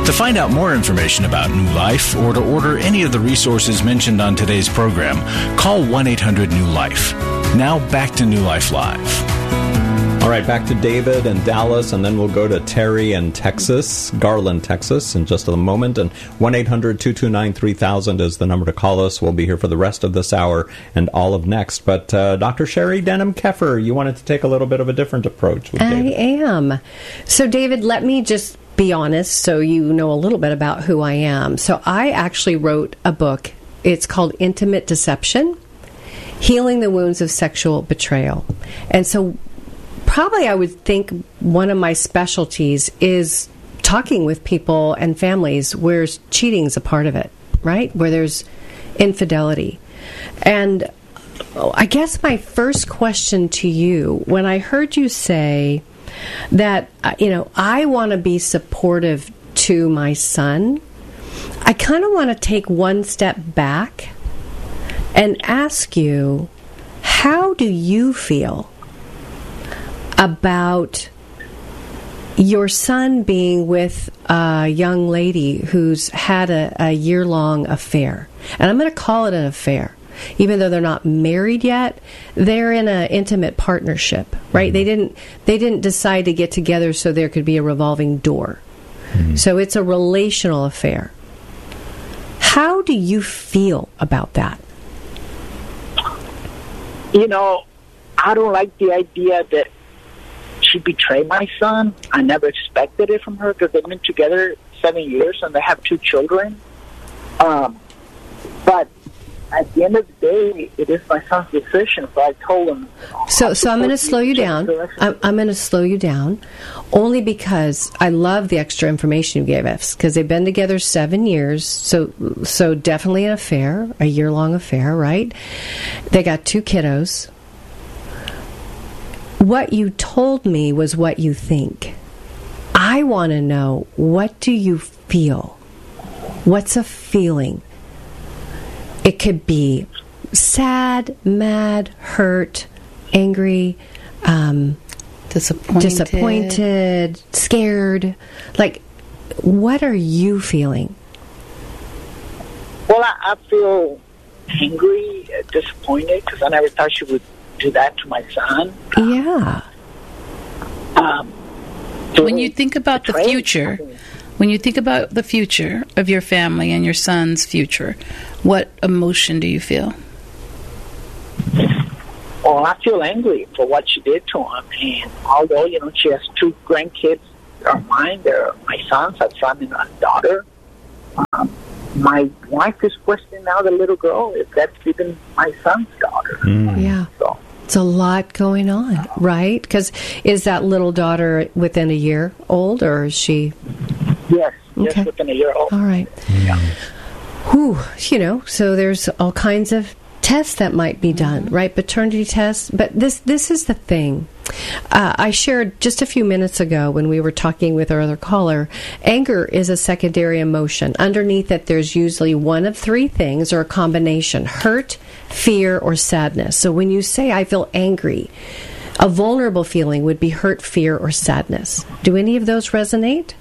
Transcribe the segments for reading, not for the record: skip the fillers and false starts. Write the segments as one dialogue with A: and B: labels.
A: To find out more information about New Life or to order any of the resources mentioned on today's program, call 1-800-NEW-LIFE. Now back to New Life Live.
B: All right, back to David and Dallas, and then we'll go to Terry in Texas, Garland, Texas, in just a moment. And 1-800-229-3000 is the number to call us. We'll be here for the rest of this hour and all of next. But Dr. Sherry Denham-Keffer, you wanted to take a little bit of a different approach with David.
C: I am. So, David, let me just be honest so you know a little bit about who I am. So I actually wrote a book. It's called Intimate Deception, Healing the Wounds of Sexual Betrayal. And so probably I would think one of my specialties is talking with people and families where cheating is a part of it, right? Where there's infidelity. And I guess my first question to you, when I heard you say that, I want to be supportive to my son, I kind of want to take one step back and ask you, how do you feel about your son being with a young lady who's had a year-long affair? And I'm going to call it an affair. Even though they're not married yet, they're in an intimate partnership, right? Mm-hmm. They didn't decide to get together so there could be a revolving door. Mm-hmm. So it's a relational affair. How do you feel about that?
D: I don't like the idea that she betrayed my son. I never expected it from her because they've been together 7 years and they have 2 children. But at the end of the day, it is my son's decision. So I told him.
C: So I'm going to slow you down. I'm going to slow you down, only because I love the extra information you gave us, because they've been together 7 years. So definitely an affair, a year-long affair, right? They got 2 kiddos. What you told me was what you think. I want to know, what do you feel? What's a feeling? It could be sad, mad, hurt, angry, disappointed, scared. Like, what are you feeling?
D: Well, I feel angry, disappointed, because I never thought she would do that to my son.
C: Yeah.
E: When you think about the future, of your family and your son's future, what emotion do you feel?
D: Well, I feel angry for what she did to him. And although, she has 2 grandkids that are mine, they're my sons, a son and a daughter. My wife is questioning now the little girl if that's even my son's daughter.
C: Mm. Yeah. So it's a lot going on, right? Because is that little daughter within a year old, or is she?
D: Yes,
C: okay.
D: Just within a year old.
C: All right.
D: Yeah.
C: Whew, so there's all kinds of tests that might be done, right? Paternity tests. But this is the thing. I shared just a few minutes ago when we were talking with our other caller, anger is a secondary emotion. Underneath it, there's usually one of 3 things or a combination: hurt, fear, or sadness. So when you say, I feel angry, a vulnerable feeling would be hurt, fear, or sadness. Do any of those resonate?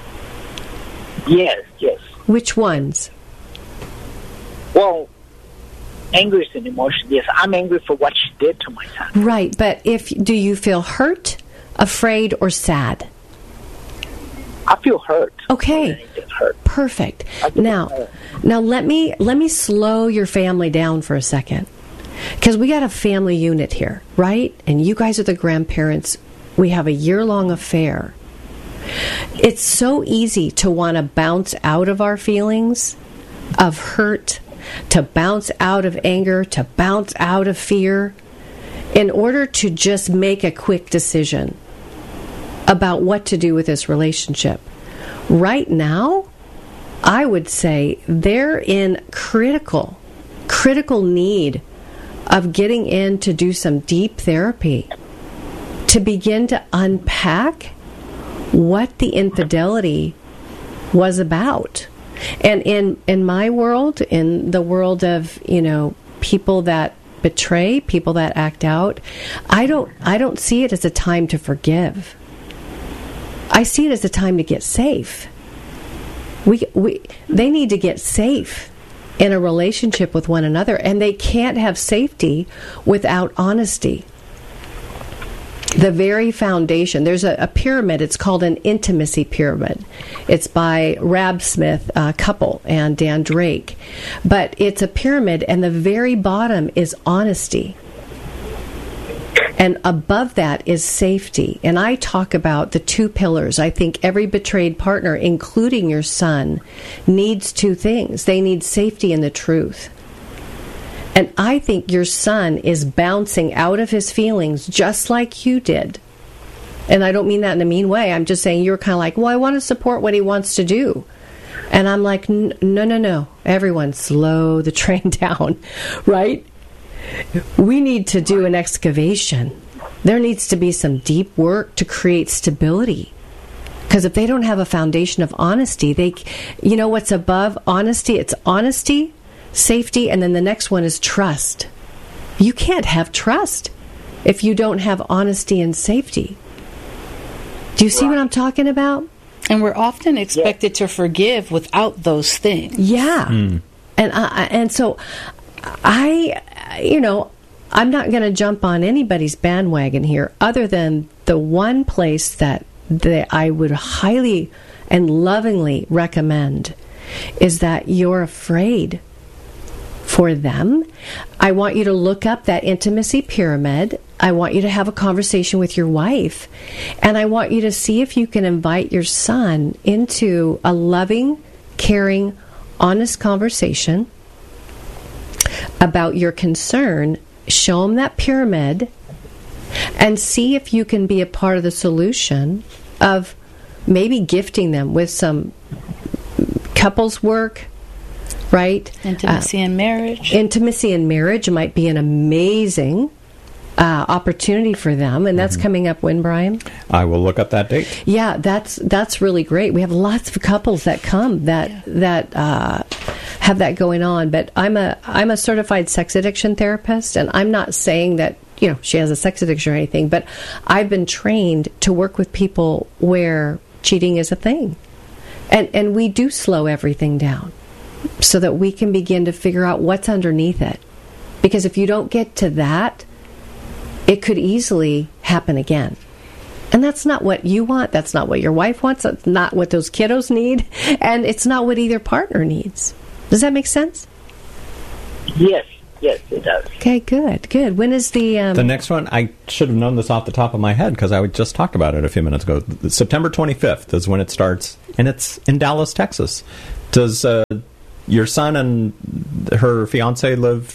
D: Yes.
C: Which ones?
D: Well, anger is an emotion. Yes, I'm angry for what she did to my son.
C: Right, but do you feel hurt, afraid, or sad?
D: I feel hurt.
C: Okay, perfect. Now let me slow your family down for a second, because we got a family unit here, right? And you guys are the grandparents. We have a year-long affair. It's so easy to want to bounce out of our feelings of hurt, to bounce out of anger, to bounce out of fear, in order to just make a quick decision about what to do with this relationship. Right now, I would say they're in critical need of getting in to do some deep therapy, to begin to unpack what the infidelity was about. And in my world, in the world of, people that betray, people that act out, I don't see it as a time to forgive. I see it as a time to get safe. They need to get safe in a relationship with one another, and they can't have safety without honesty. The very foundation. There's a pyramid. It's called an intimacy pyramid. It's by Rab Smith couple and Dan Drake. But it's a pyramid, and the very bottom is honesty. And above that is safety. And I talk about the two pillars. I think every betrayed partner, including your son, needs two things. They need safety and the truth. And I think your son is bouncing out of his feelings just like you did. And I don't mean that in a mean way. I'm just saying you're kind of like, well, I want to support what he wants to do. And I'm like, no. Everyone slow the train down, right? We need to do an excavation. There needs to be some deep work to create stability. Because if they don't have a foundation of honesty, you know what's above honesty? It's honesty, safety, and then the next one is trust. You can't have trust if you don't have honesty and safety. Do you see what I'm talking about?
E: And we're often expected to forgive without those things.
C: Yeah. And so I'm not going to jump on anybody's bandwagon here other than the one place that I would highly and lovingly recommend is that you're afraid for them. I want you to look up that intimacy pyramid. I want you to have a conversation with your wife. And I want you to see if you can invite your son into a loving, caring, honest conversation about your concern. Show him that pyramid and see if you can be a part of the solution of maybe gifting them with some couples work, right?
E: Intimacy in marriage.
C: Intimacy in marriage might be an amazing opportunity for them, and that's coming up when, Brian?
B: I will look up that date.
C: Yeah, that's really great. We have lots of couples that come that have that going on. But I'm a certified sex addiction therapist, and I'm not saying that she has a sex addiction or anything, but I've been trained to work with people where cheating is a thing, and we do slow everything down so that we can begin to figure out what's underneath it. Because if you don't get to that, it could easily happen again. And that's not what you want. That's not what your wife wants. That's not what those kiddos need. And it's not what either partner needs. Does that make sense?
D: Yes, it does.
C: Okay, good. When is the
B: next one? I should have known this off the top of my head because I just talked about it a few minutes ago. September 25th is when it starts, and it's in Dallas, Texas. Does your son and his fiancé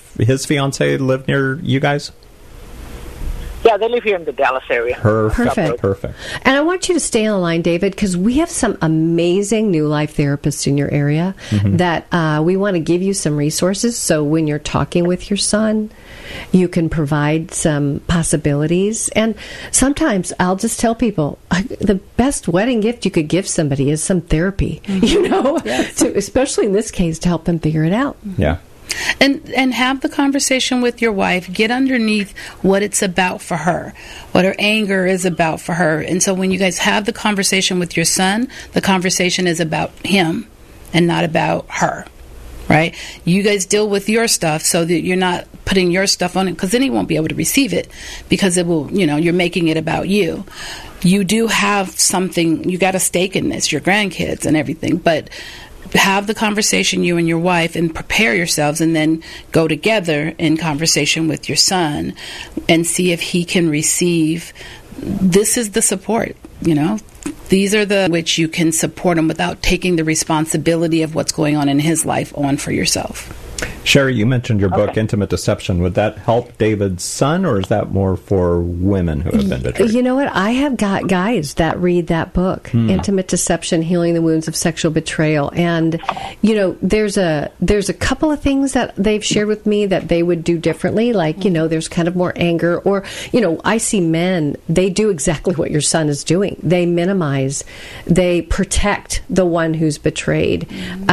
B: live near you guys?
D: Yeah, they live here in the Dallas area.
C: Perfect. And I want you to stay on the line, David, because we have some amazing New Life therapists in your area that we want to give you some resources. So when you're talking with your son, you can provide some possibilities. And sometimes I'll just tell people the best wedding gift you could give somebody is some therapy,
E: Yes.
C: especially in this case, to help them figure it out.
B: Yeah.
E: And have the conversation with your wife. Get underneath what it's about for her, what her anger is about for her. And so when you guys have the conversation with your son, the conversation is about him and not about her, right? You guys deal with your stuff so that you're not putting your stuff on it, because then he won't be able to receive it, because it will, you're making it about you. You do have something, you got a stake in this, your grandkids and everything, but have the conversation, you and your wife, and prepare yourselves, and then go together in conversation with your son and see if he can receive. This is the support, These are the which you can support him without taking the responsibility of what's going on in his life on for yourself.
B: Sherry, you mentioned your book, Intimate Deception. Would that help David's son, or is that more for women who have been betrayed?
C: You know what? I have got guys that read that book, Intimate Deception, Healing the Wounds of Sexual Betrayal. And, there's a couple of things that they've shared with me that they would do differently. Like, there's kind of more anger. Or, I see men, they do exactly what your son is doing. They minimize, they protect the one who's betrayed.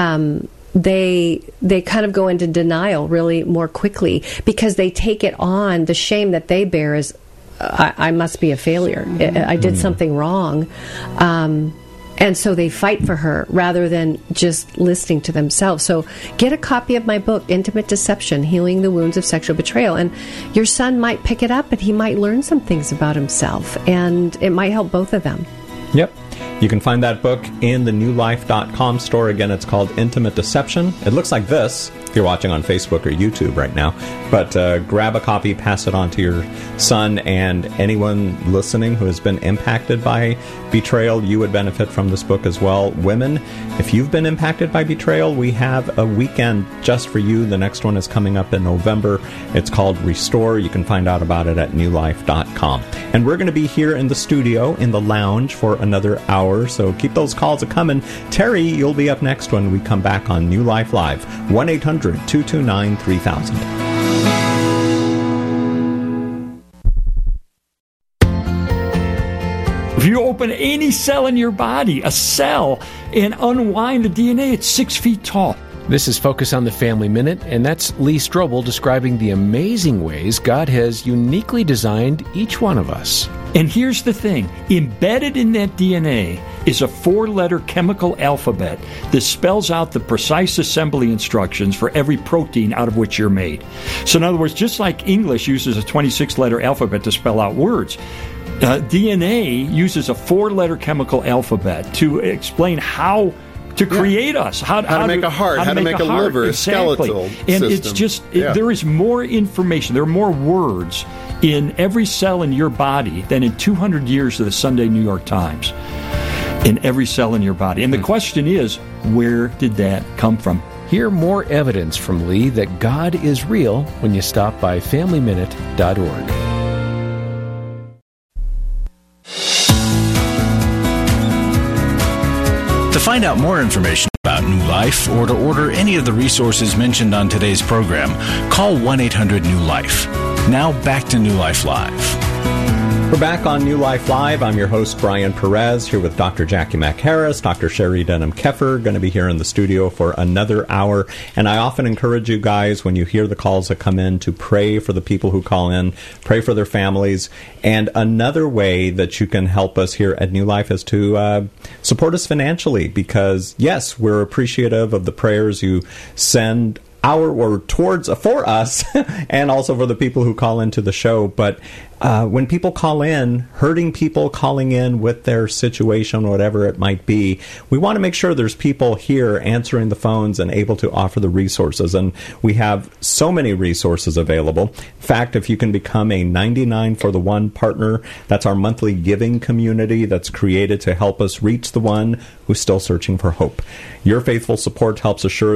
C: They kind of go into denial really more quickly because they take it on. The shame that they bear is, I must be a failure. I did something wrong. And so they fight for her rather than just listening to themselves. So get a copy of my book, Intimate Deception, Healing the Wounds of Sexual Betrayal. And your son might pick it up and he might learn some things about himself. And it might help both of them.
B: Yep. You can find that book in the newlife.com store. Again, it's called Intimate Deception. It looks like this if you're watching on Facebook or YouTube right now. But grab a copy, pass it on to your son, and anyone listening who has been impacted by betrayal, you would benefit from this book as well. Women, if you've been impacted by betrayal, we have a weekend just for you. The next one is coming up in November. It's called Restore. You can find out about it at newlife.com. And we're going to be here in the studio, in the lounge, for another hour, so keep those calls a-coming. Terry, you'll be up next when we come back on New Life Live. 1-800-229-3000.
F: If you open any cell in your body, a cell, and unwind the DNA, it's 6 feet tall.
G: This is Focus on the Family Minute, and that's Lee Strobel describing the amazing ways God has uniquely designed each one of us.
F: And here's the thing. Embedded in that DNA is a 4-letter chemical alphabet that spells out the precise assembly instructions for every protein out of which you're made. So in other words, just like English uses a 26-letter alphabet to spell out words, DNA uses a 4-letter chemical alphabet to explain how to create us, how
H: to make a heart, how to make a liver,
F: exactly.
H: A skeletal
F: and
H: system.
F: It's just there is more information, there are more words in every cell in your body than in 200 years of the Sunday New York Times. In every cell in your body. And the question is, where did that come from?
G: Hear more evidence from Lee that God is real when you stop by FamilyMinute.org.
A: To find out more information about New Life or to order any of the resources mentioned on today's program, call 1-800-NEW-LIFE. Now back to New Life Live.
B: We're back on New Life Live. I'm your host, Brian Perez, here with Dr. Jackie McHarris, Dr. Sherry Denham-Keffer, going to be here in the studio for another hour. And I often encourage you guys, when you hear the calls that come in, to pray for the people who call in, pray for their families. And another way that you can help us here at New Life is to support us financially, because, yes, we're appreciative of the prayers you send for us, and also for the people who call into the show. But when people call in, hurting people calling in with their situation, whatever it might be, we want to make sure there's people here answering the phones and able to offer the resources. And we have so many resources available. In fact, if you can become a 99 for the One partner, that's our monthly giving community that's created to help us reach the one who's still searching for hope. Your faithful support helps assure